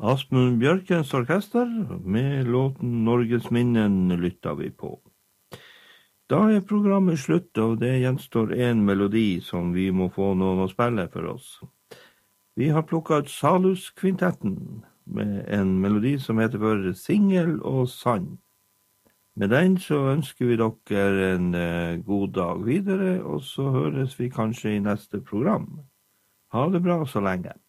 Asmund Bjørkens orkester, med låten Norges minnen lytter vi på. Da programmet slutt, og det gjenstår en melodi som vi må få noen å spille for oss. Vi har plukket ut Salus-kvintetten med en melodi som heter for Singel og Sand. Med den så ønsker vi dere en god dag videre, og så høres vi kanskje i neste program. Ha det bra så lenge.